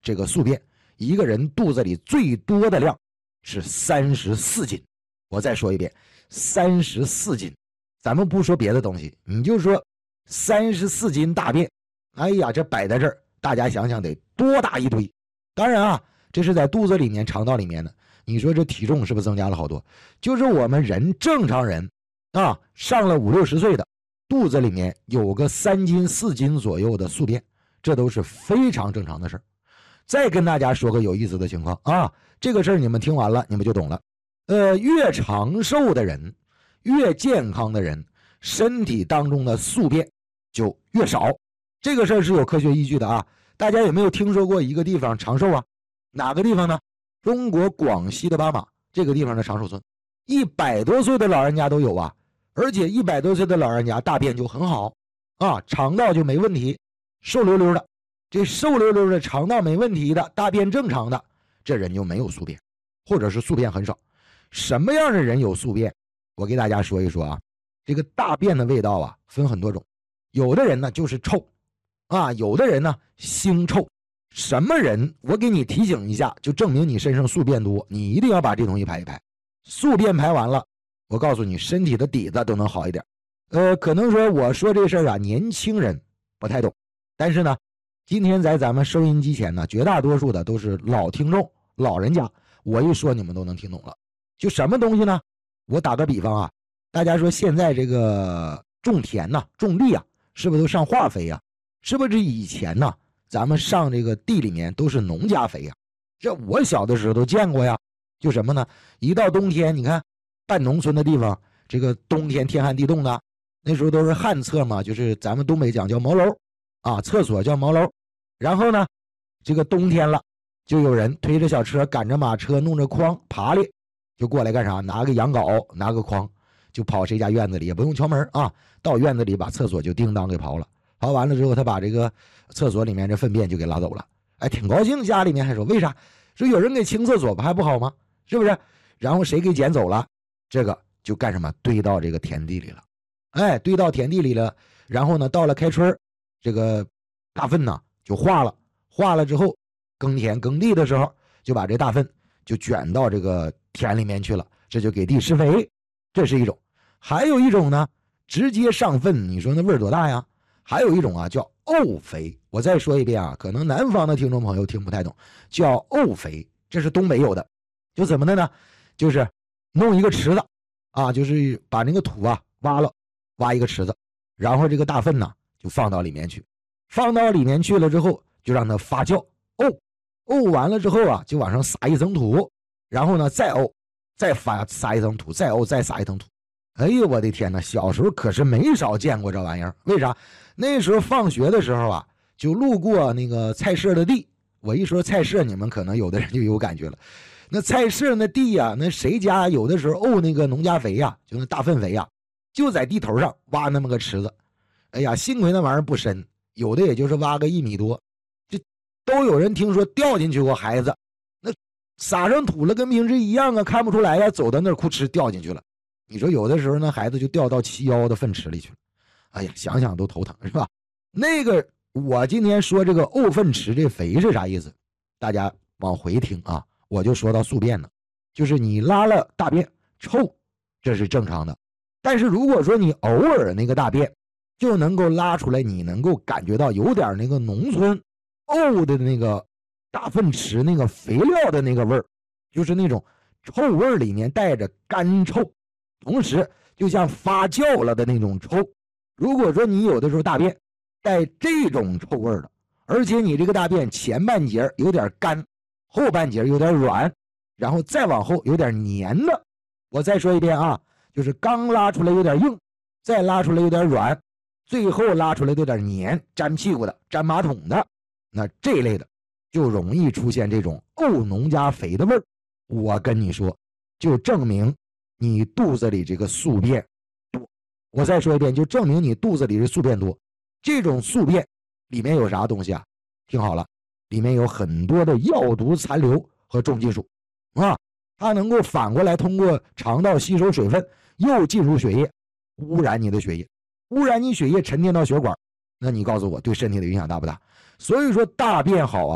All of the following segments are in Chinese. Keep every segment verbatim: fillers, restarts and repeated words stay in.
这个宿便，一个人肚子里最多的量是三十四斤。我再说一遍，三十四斤。咱们不说别的东西，你就说三十四斤大便，哎呀，这摆在这儿，大家想想得多大一堆。当然啊，这是在肚子里面、肠道里面的。你说这体重是不是增加了好多？就是我们人正常人啊，上了五六十岁的，肚子里面有个三斤四斤左右的宿便，这都是非常正常的事儿。再跟大家说个有意思的情况啊，这个事儿你们听完了，你们就懂了。呃，越长寿的人，越健康的人，身体当中的宿便就越少。这个事儿是有科学依据的啊。大家有没有听说过一个地方长寿啊？哪个地方呢？中国广西的巴马这个地方的长寿村，一百多岁的老人家都有啊，而且一百多岁的老人家大便就很好啊，肠道就没问题，瘦溜溜的。这瘦溜溜的肠道没问题的，大便正常的，这人就没有宿便，或者是宿便很少。什么样的人有宿便？我给大家说一说啊。这个大便的味道啊，分很多种，有的人呢就是臭啊，有的人呢腥臭。什么人我给你提醒一下，就证明你身上宿便多，你一定要把这东西排一排。宿便排完了，我告诉你，身体的底子都能好一点。呃，可能说我说这事儿啊，年轻人不太懂，但是呢，今天在咱们收音机前呢，绝大多数的都是老听众、老人家，我一说你们都能听懂了。就什么东西呢？我打个比方啊，大家说现在这个种田呐、种地啊，是不是都上化肥呀、啊？是不是以前呢？咱们上这个地里面都是农家肥呀，这我小的时候都见过呀。就什么呢？一到冬天，你看半农村的地方，这个冬天天寒地冻的，那时候都是旱厕嘛，就是咱们东北讲叫茅楼啊，厕所叫茅楼。然后呢，这个冬天了，就有人推着小车，赶着马车，弄着筐，爬犁就过来干啥？拿个羊镐，拿个筐，就跑谁家院子里，也不用敲门啊，到院子里把厕所就叮当给刨了。刨完了之后，他把这个厕所里面这粪便就给拉走了，哎，挺高兴。家里面还说为啥？说有人给清厕所不还不好吗？是不是？然后谁给捡走了？这个就干什么？堆到这个田地里了，哎，堆到田地里了。然后呢，到了开春，这个大粪呢就化了，化了之后，耕田耕地的时候，就把这大粪就卷到这个田里面去了，这就给地施肥，这是一种。还有一种呢，直接上粪，你说那味儿多大呀？还有一种啊，叫沤肥。我再说一遍啊，可能南方的听众朋友听不太懂，叫沤肥，这是东北有的。就怎么的呢？就是弄一个池子啊，就是把那个土啊挖了，挖一个池子，然后这个大粪呢就放到里面去，放到里面去了之后，就让它发酵，沤，沤完了之后啊，就往上撒一层土，然后呢再沤，再发撒一层土，再沤，再撒一层土。哎呦我的天哪，小时候可是没少见过这玩意儿。为啥？那时候放学的时候啊，就路过那个菜社的地。我一说菜社，你们可能有的人就有感觉了。那菜社那地呀、啊，那谁家有的时候沤那个农家肥呀、啊，就那大粪肥呀、啊，就在地头上挖那么个池子。哎呀，幸亏那玩意儿不深，有的也就是挖个一米多，就都有人听说掉进去过孩子，那撒上土了跟平时一样啊，看不出来呀，走到那儿哭哧掉进去了。你说有的时候那孩子就掉到齐腰的粪池里去了，哎呀，想想都头疼，是吧？那个我今天说这个沤粪池这肥是啥意思？大家往回听啊，我就说到宿便了，就是你拉了大便臭，这是正常的。但是如果说你偶尔那个大便就能够拉出来，你能够感觉到有点那个农村沤的那个大粪池那个肥料的那个味儿，就是那种臭味里面带着干臭，同时就像发酵了的那种臭。如果说你有的时候大便带这种臭味的，而且你这个大便前半截有点干，后半截有点软，然后再往后有点黏的，我再说一遍啊，就是刚拉出来有点硬，再拉出来有点软，最后拉出来有点黏，粘屁股的，粘马桶的，那这类的就容易出现这种沤农家肥的味儿。我跟你说，就证明你肚子里这个宿便多。我再说一遍，就证明你肚子里的宿便多。这种宿便里面有啥东西啊？听好了，里面有很多的药毒残留和重金属啊，它能够反过来通过肠道吸收水分，又进入血液，污染你的血液，污染你血液沉淀到血管。那你告诉我，对身体的影响大不大？所以说大便好啊，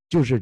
就是